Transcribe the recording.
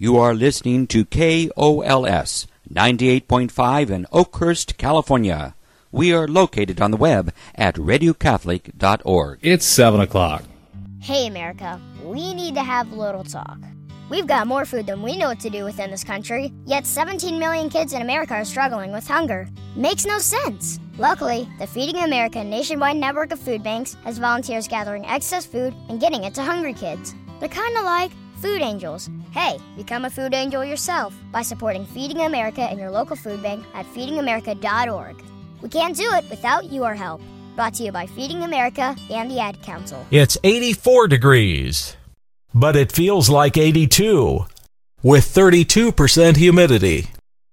You are listening to KOLS 98.5 in Oakhurst, California. We are located on the web at radiocatholic.org. It's 7 o'clock. Hey, America, we need to have a little talk. We've got more food than we know what to do with in this country, yet 17 million kids in America are struggling with hunger. Makes no sense. Luckily, the Feeding America nationwide network of food banks has volunteers gathering excess food and getting it to hungry kids. They're kind of like food angels. Hey, become a food angel yourself by supporting Feeding America in your local food bank at feedingamerica.org. We can't do it without your help. Brought to you by Feeding America and the Ad Council. It's 84 degrees, but it feels like 82 with 32% humidity.